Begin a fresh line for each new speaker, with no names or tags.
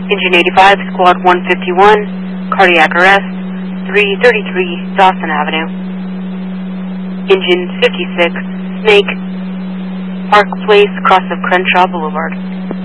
Engine 85, Squad 151, cardiac arrest, 333 Dawson Avenue. Engine 56, Snake, Park Place, cross of Crenshaw Boulevard.